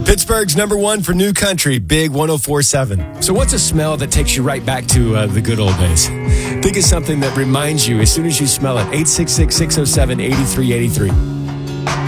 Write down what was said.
Pittsburgh's number one for new country, Big 104.7. So what's a smell that takes you right back to the good old days? Think of something that reminds you as soon as you smell it. 866-607-8383.